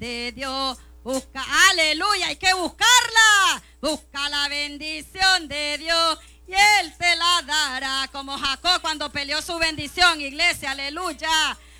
de Dios. Busca, aleluya, hay que buscarla. Busca la bendición de Dios y Él te la dará. Como Jacob cuando peleó su bendición, iglesia, aleluya.